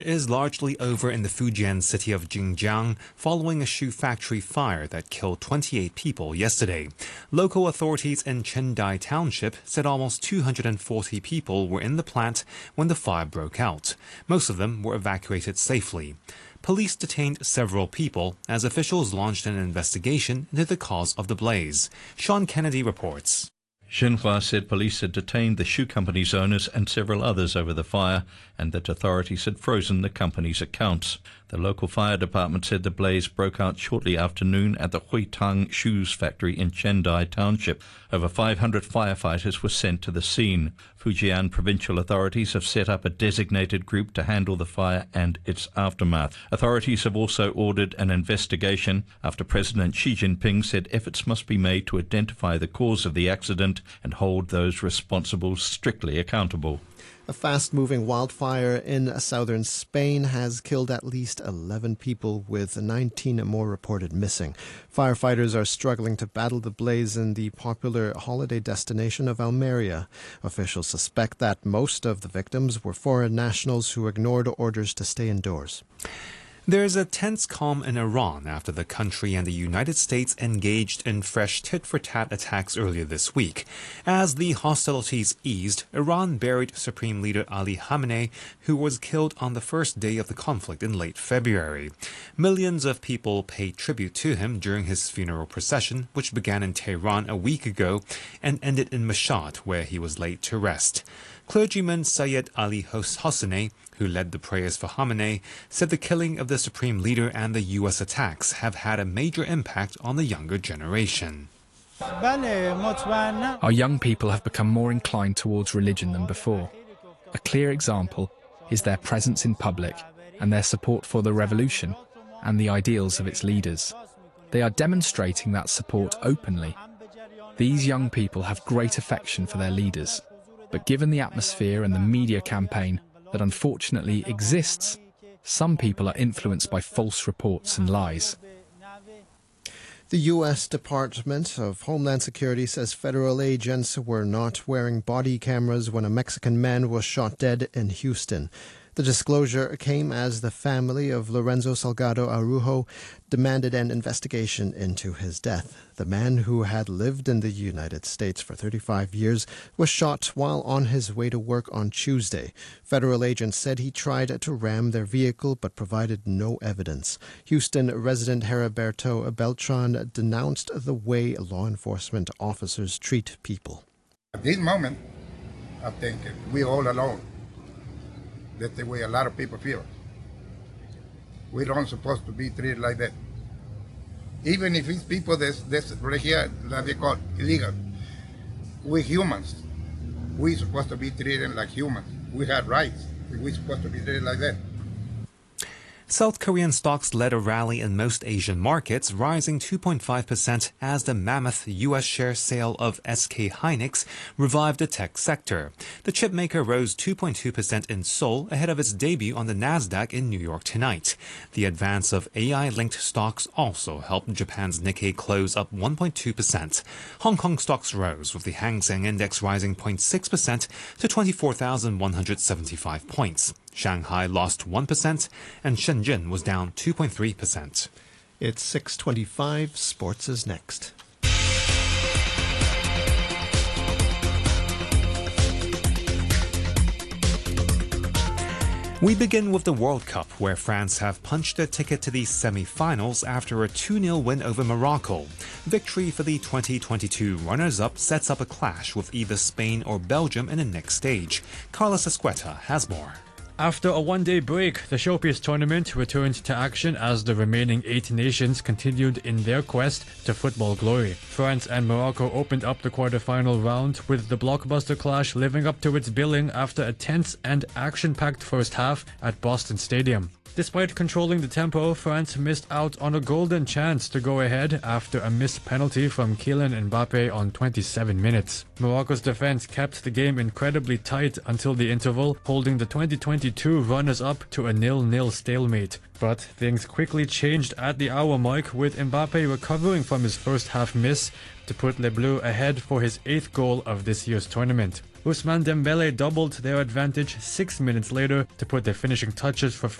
Is largely over in the Fujian city of Jingjiang following a shoe factory fire that killed 28 people yesterday. Local authorities in Chendai Township said almost 240 people were in the plant when the fire broke out. Most of them were evacuated safely. Police detained several people as officials launched an investigation into the cause of the blaze. Sean Kennedy reports. Xinhua said police had detained the shoe company's owners and several others over the fire, and that authorities had frozen the company's accounts. The local fire department said the blaze broke out shortly after noon at the Huitang Shoes factory in Chendai Township. Over 500 firefighters were sent to the scene. Fujian provincial authorities have set up a designated group to handle the fire and its aftermath. Authorities have also ordered an investigation after President Xi Jinping said efforts must be made to identify the cause of the accident and hold those responsible strictly accountable. A fast-moving wildfire in southern Spain has killed at least 11 people, with 19 more reported missing. Firefighters are struggling to battle the blaze in the popular holiday destination of Almeria. Officials suspect that most of the victims were foreign nationals who ignored orders to stay indoors. There's a tense calm in Iran after the country and the United States engaged in fresh tit-for-tat attacks earlier this week. As the hostilities eased, Iran buried Supreme Leader Ali Khamenei, who was killed on the first day of the conflict in late February. Millions of people paid tribute to him during his funeral procession, which began in Tehran a week ago and ended in Mashhad, where he was laid to rest. Clergyman Sayyid Ali Hosseini, who led the prayers for Khamenei, said the killing of the Supreme Leader and the U.S. attacks have had a major impact on the younger generation. Our young people have become more inclined towards religion than before. A clear example is their presence in public and their support for the revolution and the ideals of its leaders. They are demonstrating that support openly. These young people have great affection for their leaders. But given the atmosphere and the media campaign that unfortunately exists, some people are influenced by false reports and lies. The U.S. Department of Homeland Security says federal agents were not wearing body cameras when a Mexican man was shot dead in Houston. The disclosure came as the family of Lorenzo Salgado Araujo demanded an investigation into his death. The man, who had lived in the United States for 35 years, was shot while on his way to work on Tuesday. Federal agents said he tried to ram their vehicle but provided no evidence. Houston resident Heriberto Beltran denounced the way law enforcement officers treat people. At this moment, I think we're all alone. That's the way a lot of people feel. We don't supposed to be treated like that. Even if it's people that's right here, that they call illegal. We're humans. We're supposed to be treated like humans. We have rights. We're supposed to be treated like that. South Korean stocks led a rally in most Asian markets, rising 2.5% as the mammoth U.S. share sale of SK Hynix revived the tech sector. The chipmaker rose 2.2% in Seoul ahead of its debut on the Nasdaq in New York tonight. The advance of AI-linked stocks also helped Japan's Nikkei close up 1.2%. Hong Kong stocks rose, with the Hang Seng Index rising 0.6% to 24,175 points. Shanghai lost 1% and Shenzhen was down 2.3%. It's 6:25. Sports is next. We begin with the World Cup, where France have punched their ticket to the semi-finals after a 2-0 win over Morocco. Victory for the 2022 runners-up sets up a clash with either Spain or Belgium in the next stage. Carlos Escueta has more. After a one-day break, the showpiece tournament returned to action as the remaining 8 nations continued in their quest to football glory. France and Morocco opened up the quarter-final round, with the blockbuster clash living up to its billing after a tense and action-packed first half at Boston Stadium. Despite controlling the tempo, France missed out on a golden chance to go ahead after a missed penalty from Kylian Mbappe on 27 minutes. Morocco's defense kept the game incredibly tight until the interval, holding the 2022 runners-up to a 0-0 stalemate. But things quickly changed at the hour mark, with Mbappe recovering from his first half miss to put Les Bleus ahead for his 8th goal of this year's tournament. Ousmane Dembele doubled their advantage 6 minutes later to put the finishing touches for